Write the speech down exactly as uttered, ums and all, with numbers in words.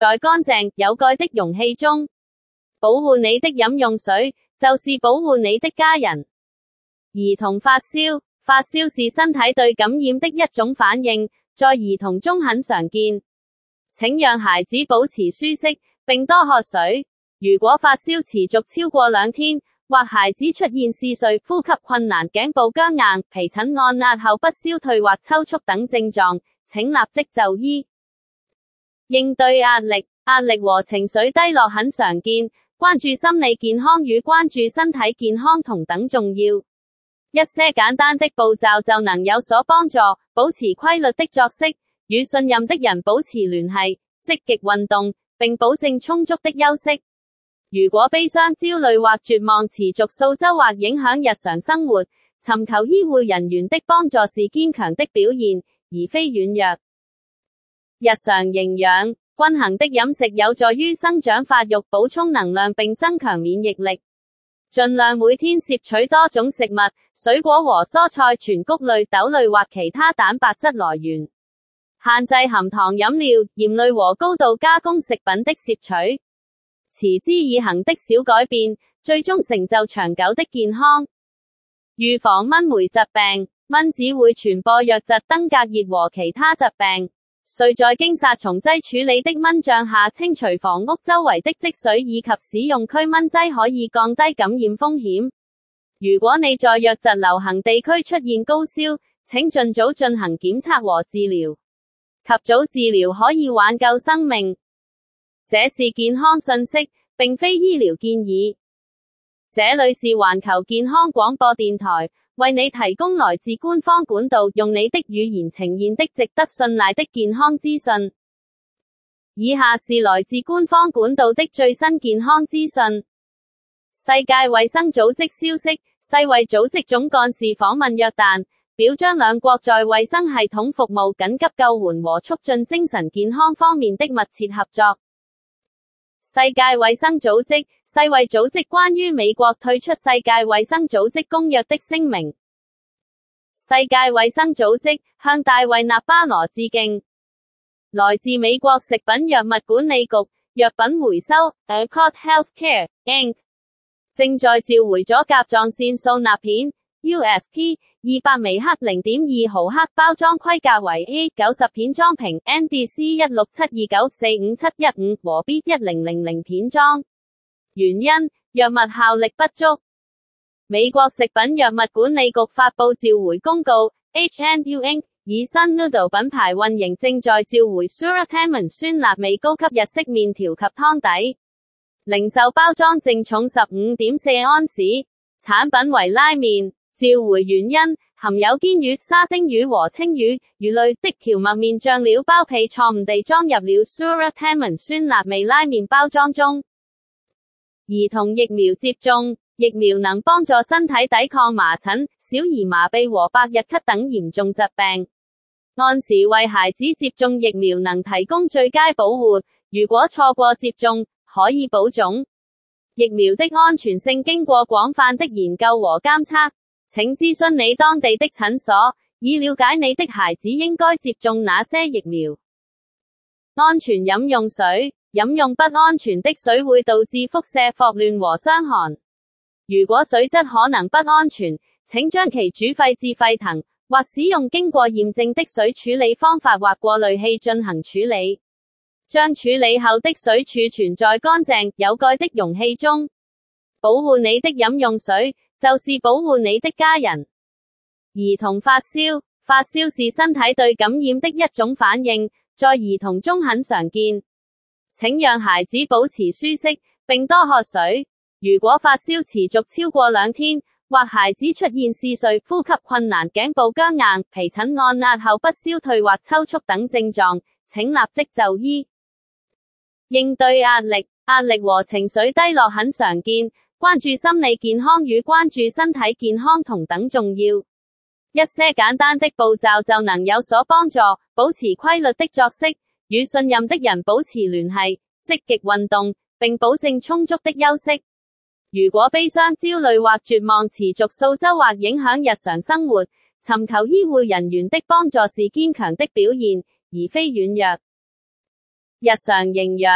在乾淨有蓋的容器中。保護你的飲用水，就是保護你的家人。兒童發燒，發燒是身體對感染的一種反應，在兒童中很常見。請讓孩子保持舒適，並多喝水。如果發燒持續超過兩天，或孩子出現嗜睡、呼吸困難、頸部僵硬、皮疹按壓後不消退或抽搐等症狀，請立即就醫。應對壓力，壓力和情緒低落很常見，關注心理健康與關注身體健康同等重要。一些簡單的步驟就能有所幫助，保持規律的作息，與信任的人保持聯繫，積極運動，並保證充足的休息。如果悲傷、焦慮或絕望持續數週或影響日常生活，尋求醫護人員的幫助是堅強的表現，而非軟弱。日常營養，均衡的飲食有助於生長發育、補充能量並增強免疫力。盡量每天攝取多種食物，水果和蔬菜、全穀類、豆類或其他蛋白質來源。限制含糖飲料、鹽類和高度加工食品的攝取。持之以恆的小改變，最終成就長久的健康。預防蚊媒疾病，蚊子會傳播瘧疾、登革熱和其他疾病。需在經殺蟲劑處理的蚊帳下清除房屋周圍的積水，以及使用驅蚊劑可以降低感染風險。如果你在瘧疾流行地區出現高燒，請盡早進行檢測和治療。及早治療可以挽救生命。這是健康信息，並非醫療建議。這裏是環球健康廣播電台，為你提供來自官方管道，用你的語言呈現的值得信賴的健康資訊。以下是來自官方管道的最新健康資訊。世界衛生組織消息，世衛組織總幹事訪問約旦，表彰兩國在衛生系統服務、緊急救援和促進精神健康方面的密切合作。世界衛生組織，世衛組織關於美國退出世界衛生組織公約的聲明。世界衛生組織向大衛納巴羅致敬。來自美國食品藥物管理局藥品回收 Accord Healthcare Incorporated 正在召回咗甲狀腺素鈉片 U S P 二百微克 零點二毫克包裝規格為 A 九十 片裝瓶 N D C 一六七二九四五七一五和 B 一零零零片裝。原因，藥物效力不足。美國食品藥物管理局發佈召回公告 H and U Incorporated 以新 Noodle 品牌運營正在召回 Suratamon 酸辣味高級日式麵條及湯底。零售包裝淨重 十五點四安士，產品為拉麵。召回原因，含有堅魚、沙丁魚和青魚、魚類的蕎麥麵醬料包被錯誤地裝入了 Suratamon 酸辣味拉麵包裝中。兒童疫苗接種，疫苗能幫助身體抵抗麻疹、小兒麻痹和百日咳等嚴重疾病。按時為孩子接種疫苗能提供最佳保護，如果錯過接種，可以保種。疫苗的安全性經過廣泛的研究和監測。請諮詢你當地的診所，以了解你的孩子應該接種哪些疫苗。安全飲用水，飲用不安全的水會導致腹瀉、霍亂和傷寒。如果水質可能不安全，請將其煮沸至沸騰，或使用經過驗證的水處理方法或過濾器進行處理。將處理後的水儲存在乾淨有蓋的容器中。保護你的飲用水，就是保護你的家人。兒童發燒，發燒是身體對感染的一種反應，在兒童中很常見。請讓孩子保持舒適，並多喝水。如果發燒持續超過兩天，或孩子出現嗜睡、呼吸困難、頸部僵硬、皮疹按壓後不消退或抽搐等症狀，請立即就醫。應對壓力，壓力和情緒低落很常見。關注心理健康與關注身體健康同等重要。一些簡單的步驟就能有所幫助，保持規律的作息，與信任的人保持聯繫，積極運動，並保證充足的休息。如果悲傷、焦慮或絕望持續數週或影響日常生活，尋求醫護人員的幫助是堅強的表現，而非軟弱。日常營養。